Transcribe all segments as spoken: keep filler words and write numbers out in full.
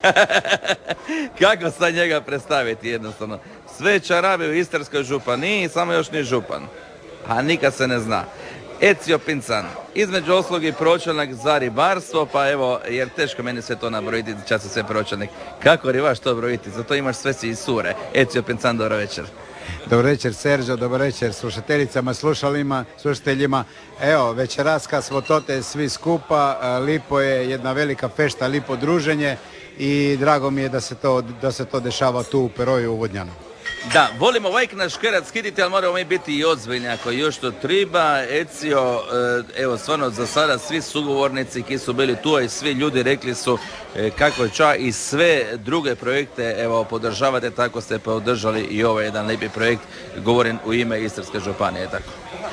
Kako sad njega predstaviti jednostavno? Sve čarabe u Istarskoj županiji, samo još ni župan. A nikad se ne zna. Ezio Pinzan, između oslog i pročelnik za ribarstvo, pa evo, jer teško meni sve to nabrojiti, čas se sve pročelnik. Kako ribaš to brojiti? Zato imaš sve si i sure. Ezio Pinzan, dobro večer. Dobro večer Sergio, dobro večer slušateljicama, slušalima, slušateljima. Evo, večeras kad smo tote svi skupa, lipo je jedna velika fešta, lipo druženje i drago mi je da se to, da se to dešava tu u Peroju u Vodnjanu. Da, volimo vajk naš škerac skiditi, ali moramo mi biti i ozbiljni ako još to triba. Ezio, evo stvarno za sada svi sugovornici koji su bili tu, a i svi ljudi rekli su kako je ča i sve druge projekte evo podržavate, tako ste podržali i ovaj jedan lijepi projekt, govorim u ime Istarske županije, tako.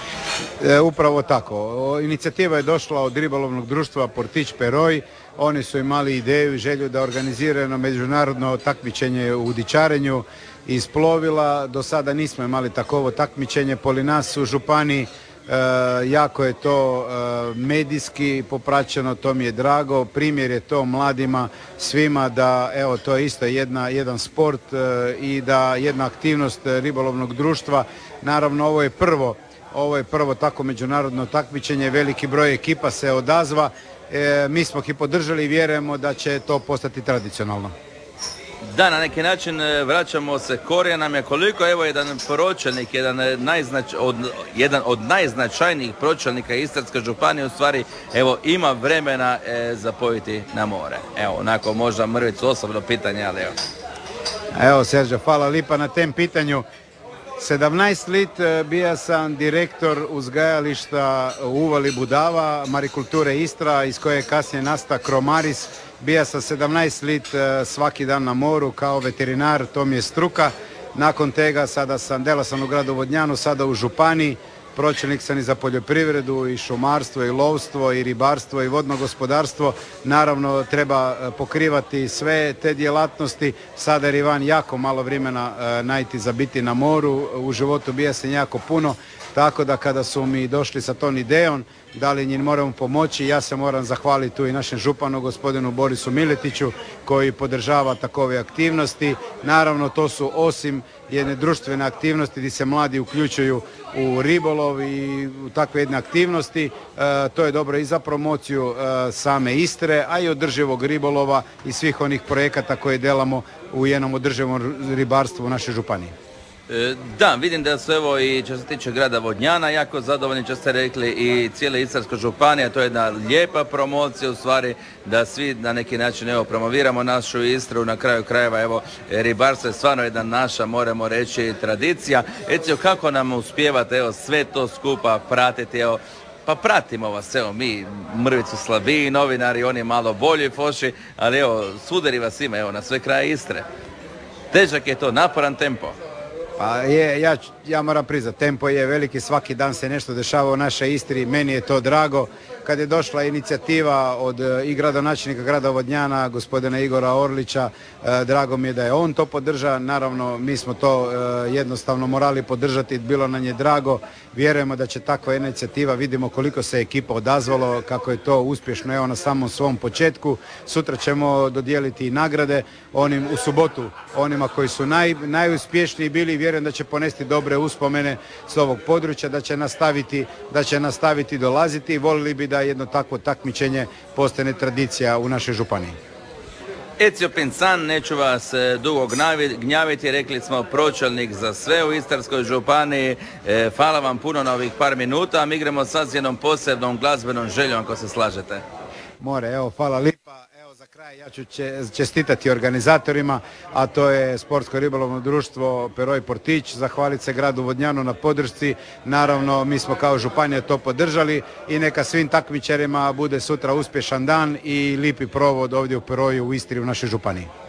E, upravo tako. Inicijativa je došla od ribolovnog društva Portić Peroj. Oni su imali ideju i želju da organizirano međunarodno takmičenje u dičarenju iz plovila. Do sada nismo imali takovo takmičenje poli nas u županiji. E, jako je to e, medijski popraćeno, to mi je drago. Primjer je to mladima svima da evo to je isto jedna, jedan sport e, i da jedna aktivnost ribolovnog društva. Naravno ovo je prvo Ovo je prvo tako međunarodno takmičenje, veliki broj ekipa se odazva. E, mi smo ih podržali i vjerujemo da će to postati tradicionalno. Da, na neki način vraćamo se korijenama. Koliko evo jedan pročelnik, jedan, najznač, od, jedan od najznačajnijih pročelnika Istarske županije u stvari evo ima vremena e, zapojiti na more. Evo, onako možda mrvicu osobno pitanje, ali evo. Evo Sergio, hvala lipa na tem pitanju. sedamnaest lit bija sam direktor uzgajališta u Uvali Budava, marikulture Istra, iz koje je kasnije nastao Kromaris. Bija sam sedamnaest lit svaki dan na moru kao veterinar, to mi je struka. Nakon tega sada sam, dela sam u gradu Vodnjanu, sada u županiji. Pročelnik sam i za poljoprivredu i šumarstvo i lovstvo i ribarstvo i vodno gospodarstvo. Naravno treba pokrivati sve te djelatnosti. Sada je Ivan jako malo vremena najti za biti na moru. U životu bija se jako puno. Tako da kada su mi došli sa tom idejom da li njim moramo pomoći, ja se moram zahvaliti tu i našem županu gospodinu Borisu Miletiću koji podržava takove aktivnosti. Naravno to su osim jedne društvene aktivnosti gdje se mladi uključuju u ribolov i u takve jedne aktivnosti. E, to je dobro i za promociju e, same Istre, a i održivog ribolova i svih onih projekata koje delamo u jednom održivom ribarstvu u našoj županiji. Da, vidim da su evo i što se tiče grada Vodnjana jako zadovoljni, što ste rekli, i cijela Istarska županija. To je jedna lijepa promocija u stvari da svi na neki način evo promoviramo našu Istru. Na kraju krajeva evo ribarstvo je stvarno jedna naša, moramo reći, tradicija. Ezio, kako nam uspijevate evo sve to skupa pratiti, evo pa pratimo vas, evo mi mrvicu slabiji novinari, oni malo bolji foši, ali evo sudari vas ima evo na sve kraje Istre. Težak je to, naporan tempo. Pa je, ja, ja moram priznati, tempo je veliki, svaki dan se nešto dešava u našoj Istri, meni je to drago. Kad je došla inicijativa od i gradonačelnika grada Vodnjana, gospodina Igora Orlića, eh, drago mi je da je on to podržao. Naravno, mi smo to eh, jednostavno morali podržati, bilo nam je drago. Vjerujemo da će takva inicijativa, vidimo koliko se ekipa odazvalo, kako je to uspješno evo na samom svom početku. Sutra ćemo dodijeliti i nagrade onim u subotu, onima koji su naj, najuspješniji bili. Vjerujem da će ponesti dobre uspomene s ovog područja, da će nastaviti, da će nastaviti dolaziti i volili bi da jedno takvo takmičenje postane tradicija u našoj županiji. Ezio Pinzan, neću vas dugo gnjaviti, rekli smo pročelnik za sve u Istarskoj županiji. E, hvala vam puno na ovih par minuta, a mi igramo sad s jednom posebnom glazbenom željom, ako se slažete. More, evo, hvala lipa. Evo za kraj ja ću čestitati organizatorima, a to je Sportsko ribolovno društvo Peroj Portić, zahvaliti se gradu Vodnjanu na podršci. Naravno, mi smo kao županija to podržali i neka svim takmičarima bude sutra uspješan dan i lipi provod ovdje u Peroju u Istri u našoj županiji.